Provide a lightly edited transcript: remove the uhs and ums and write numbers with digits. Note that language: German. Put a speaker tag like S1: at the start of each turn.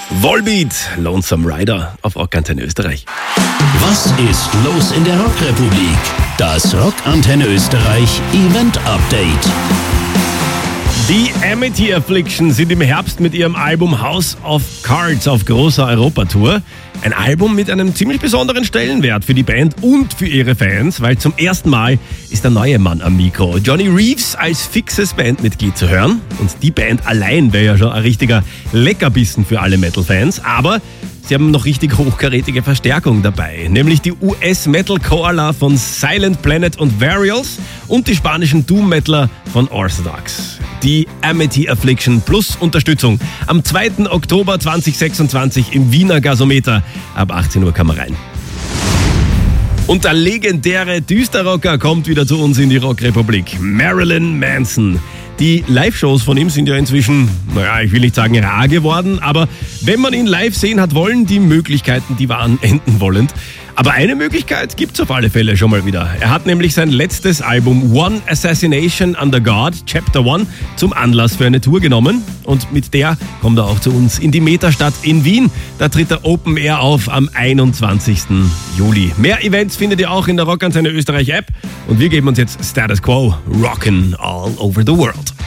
S1: Volbeat, Lonesome Rider auf Rockantenne Österreich.
S2: Was ist los in der Rockrepublik? Das Rockantenne Österreich Event Update.
S1: Die Amity Affliction sind im Herbst mit ihrem Album House of Cards auf großer Europatour. Ein Album mit einem ziemlich besonderen Stellenwert für die Band und für ihre Fans, weil zum ersten Mal ist der neue Mann am Mikro. Johnny Reeves als fixes Bandmitglied zu hören. Und die Band allein wäre ja schon ein richtiger Leckerbissen für alle Metal-Fans. Aber sie haben noch richtig hochkarätige Verstärkung dabei, nämlich die US-Metal-Koala von Silent Planet und Varials und die spanischen Doom-Metaler von Orthodox. Die Amity Affliction plus Unterstützung am 2. Oktober 2026 im Wiener Gasometer. Ab 18 Uhr kann man rein. Und der legendäre Düsterrocker kommt wieder zu uns in die Rockrepublik. Marilyn Manson. Die Live-Shows von ihm sind ja inzwischen, ich will nicht sagen rar geworden, aber wenn man ihn live sehen hat wollen, die Möglichkeiten, die waren enden wollend. Aber eine Möglichkeit gibt's auf alle Fälle schon mal wieder. Er hat nämlich sein letztes Album One Assassination Under God, Chapter 1, zum Anlass für eine Tour genommen. Und mit der kommt er auch zu uns in die Metastadt in Wien. Da tritt er Open Air auf am 21. Juli. Mehr Events findet ihr auch in der Rockantenne Österreich App. Und wir geben uns jetzt Status Quo, Rockin' all over the world.